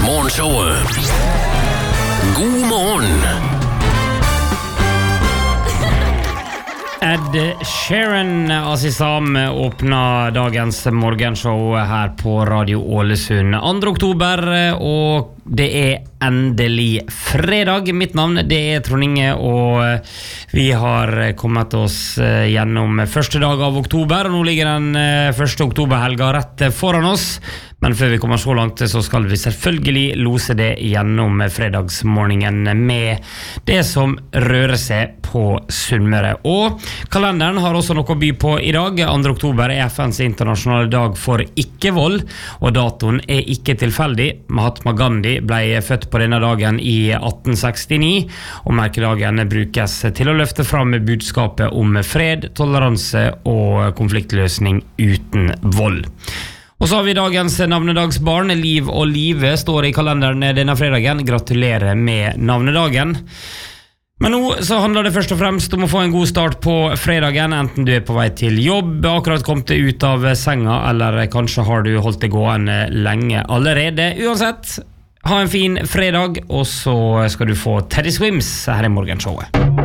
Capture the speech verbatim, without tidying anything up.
Morgenshowet. God morgen. Ed Sheeran Asisam åpner dagens morgenshow her på Radio Ålesund andre oktober, og det er endelig fredag. Mitt navn det er Trond Inge, og vi har kommet oss gjennom første dag av oktober, og nå ligger den første oktoberhelga rett foran oss. Men før vi kommer så langt, så skal vi selvfølgelig lose det gjennom fredagsmorgenen med det som rører seg på Sunnmøre. Og kalenderen har også noe å by på i dag. andre oktober er F N's internasjonale dag for ikke-vold, og datoen er ikke tilfeldig. Mahatma Gandhi ble født på denne dagen i atten sekstini, og merkedagen brukes til å løfte fram budskapet om fred, toleranse og konfliktløsning uten vold. Og så har vi dagens navnedagsbarn. Liv og Live står i kalenderen denne fredagen. Gratulerer med navnedagen. Men nå så handler det først og fremst om å få en god start på fredagen, enten du er på vei til jobb, akkurat kommet ut av senga, eller kanskje har du holdt det gående lenge allerede. Uansett, ha en fin fredag, og så skal du få Teddy Swims her i morgenshowet.